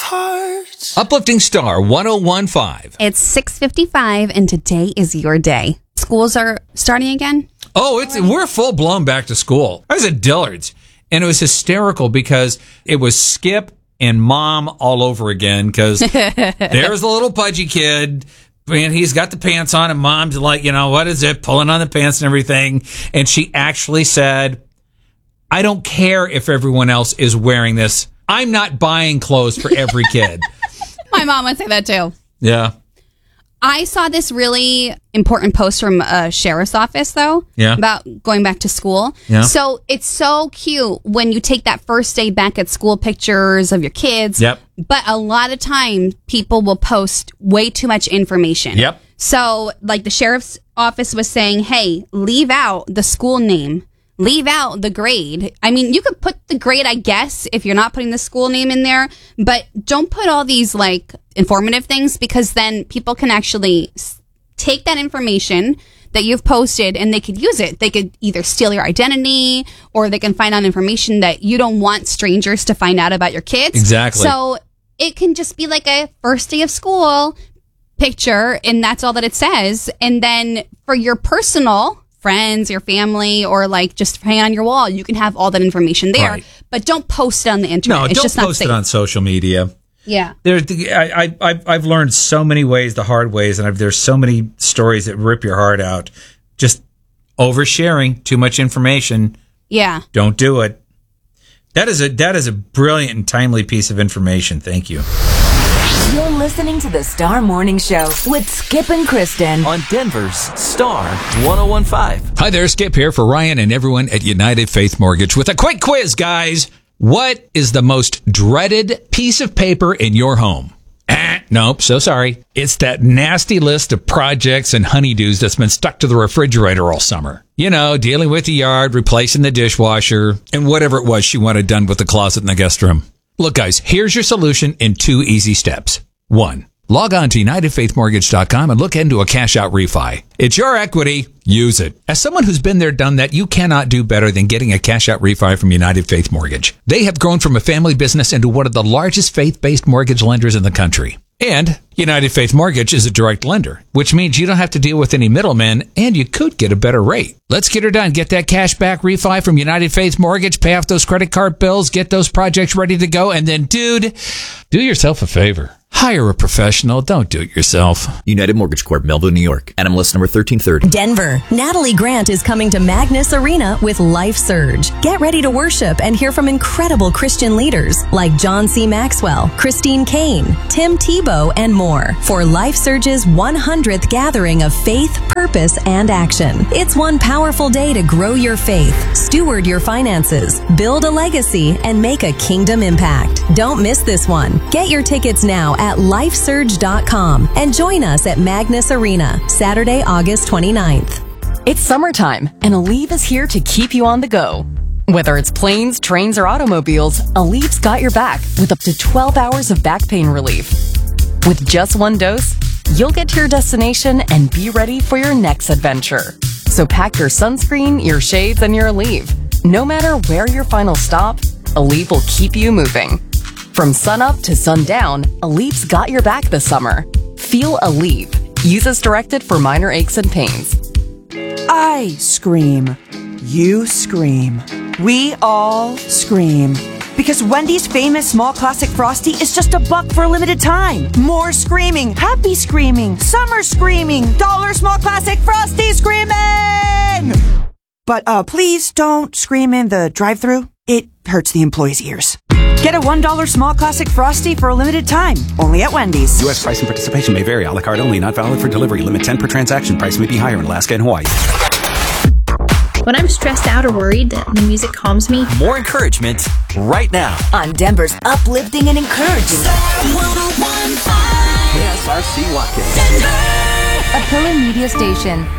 heart. Uplifting Star 1015. It's 6:55, and today is your day. Schools are starting again? Oh, we're full blown back to school. I was at Dillard's, and it was hysterical because it was Skip and Mom all over again, because there's a little pudgy kid, and he's got the pants on, and Mom's like, what is it, pulling on the pants and everything. And she actually said, I don't care if everyone else is wearing this. I'm not buying clothes for every kid. My mom would say that too. Yeah. I saw this really important post from a sheriff's office, though, about going back to school. Yeah. So it's so cute when you take that first day back at school pictures of your kids. Yep. But a lot of times people will post way too much information. Yep. So like the sheriff's office was saying, hey, leave out the school name. Leave out the grade. I mean, you could put the grade, I guess, if you're not putting the school name in there, but don't put all these like informative things, because then people can actually take that information that you've posted and they could use it. They could either steal your identity, or they can find out information that you don't want strangers to find out about your kids. Exactly. So it can just be like a first day of school picture, and that's all that it says. And then for your personal friends, your family, or like just hang on your wall, you can have all that information there. Right. But don't post it on the internet. No, It's don't just not post safe. it on social media. Yeah. I've learned so many ways, the hard ways, and there's so many stories that rip your heart out. Just oversharing, too much information. Yeah. Don't do it. That is a brilliant and timely piece of information. Thank you. You're listening to the Star Morning Show with Skip and Kristen On Denver's Star 1015. Hi there, Skip here for Ryan and everyone at United Faith Mortgage with a quick quiz, guys. What is the most dreaded piece of paper in your home? Nope, so sorry. It's that nasty list of projects and honeydews that's been stuck to the refrigerator all summer. Dealing with the yard, replacing the dishwasher, and whatever it was she wanted done with the closet in the guest room. Look, guys, here's your solution in 2 easy steps. 1. Log on to UnitedFaithMortgage.com and look into a cash-out refi. It's your equity. Use it. As someone who's been there, done that, you cannot do better than getting a cash-out refi from United Faith Mortgage. They have grown from a family business into one of the largest faith-based mortgage lenders in the country. And United Faith Mortgage is a direct lender, which means you don't have to deal with any middlemen, and you could get a better rate. Let's get her done. Get that cash back refi from United Faith Mortgage, pay off those credit card bills, get those projects ready to go, and then, dude, do yourself a favor. Hire a professional. Don't do it yourself. United Mortgage Corp, Melville, New York. NMLS number 1330. Denver. Natalie Grant is coming to Magnus Arena with Life Surge. Get ready to worship and hear from incredible Christian leaders like John C. Maxwell, Christine Kane, Tim Tebow, and more for Life Surge's 100th gathering of faith, purpose, and action. It's one powerful day to grow your faith, steward your finances, build a legacy, and make a kingdom impact. Don't miss this one. Get your tickets now at lifesurge.com and join us at Magnus Arena, Saturday, August 29th. It's summertime, and Aleve is here to keep you on the go. Whether it's planes, trains, or automobiles, Aleve's got your back with up to 12 hours of back pain relief. With just one dose, you'll get to your destination and be ready for your next adventure. So pack your sunscreen, your shades, and your Aleve. No matter where your final stop, Aleve will keep you moving. From sunup to sundown, Aleve's got your back this summer. Feel Aleve. Use as directed for minor aches and pains. I scream. You scream. We all scream. Because Wendy's famous small classic Frosty is just $1 for a limited time. More screaming, happy screaming, summer screaming, $1 small classic Frosty screaming! But please don't scream in the drive-thru. It hurts the employees' ears. Get a $1 small classic Frosty for a limited time, only at Wendy's. U.S. price and participation may vary. A la carte only, not valid for delivery. Limit 10 per transaction. Price may be higher in Alaska and Hawaii. When I'm stressed out or worried, the music calms me. More encouragement right now. on Denver's uplifting and encouraging. KSRC Watkins. A Pillar Media station.